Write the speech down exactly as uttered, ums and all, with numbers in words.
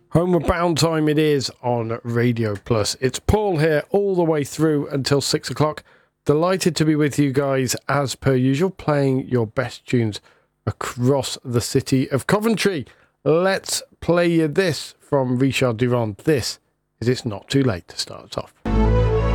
Homeward Bound time it is on Radio Plus. It's Paul here all the way through until six o'clock. Delighted to be with you guys as per usual, playing your best tunes across the city of Coventry. Let's play you this from Richard Durand. This is It's Not Too Late to start us off.